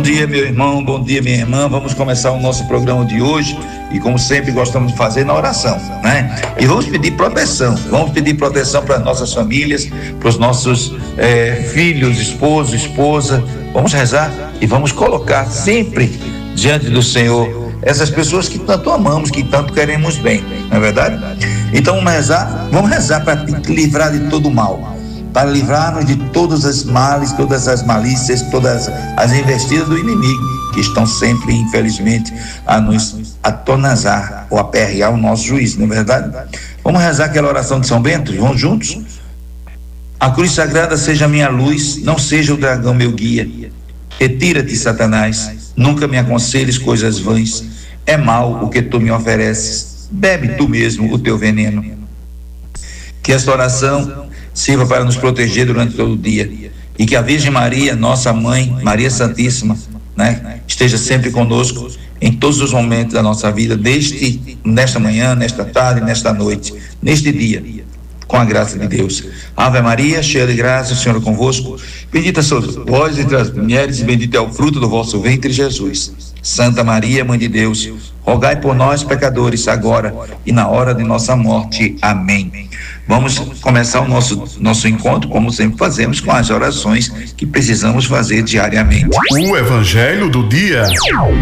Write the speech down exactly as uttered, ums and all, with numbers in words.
dia, meu irmão, bom dia, minha irmã. Vamos começar o nosso programa de hoje e, como sempre, gostamos de fazer na oração, né? E vamos pedir proteção, vamos pedir proteção para nossas famílias, para os nossos eh, filhos, esposo, esposa. Vamos rezar e vamos colocar sempre diante do Senhor essas pessoas que tanto amamos, que tanto queremos bem, não é verdade? Então vamos rezar, vamos rezar para livrar de todo o mal, para livrar-nos de todos os males, todas as malícias, todas as investidas do inimigo, que estão sempre, infelizmente, a nos atonazar ou aperrear o nosso juízo, não é verdade? Vamos rezar aquela oração de São Bento, vamos juntos? A cruz sagrada seja minha luz, não seja o dragão meu guia. Retira-te, Satanás, nunca me aconselhes coisas vãs, é mal o que tu me ofereces, bebe tu mesmo o teu veneno. Que esta oração sirva para nos proteger durante todo o dia e que a Virgem Maria, nossa mãe, Maria Santíssima, né, esteja sempre conosco em todos os momentos da nossa vida, desde nesta manhã, nesta tarde, nesta noite, neste dia, com a graça de Deus. Ave Maria, cheia de graça, o Senhor é convosco, bendita sois vós entre as mulheres e bendito é o fruto do vosso ventre, Jesus. Santa Maria, Mãe de Deus, rogai por nós, pecadores, agora e na hora de nossa morte. Amém. Vamos começar o nosso, nosso encontro, como sempre fazemos, com as orações que precisamos fazer diariamente. O Evangelho do Dia.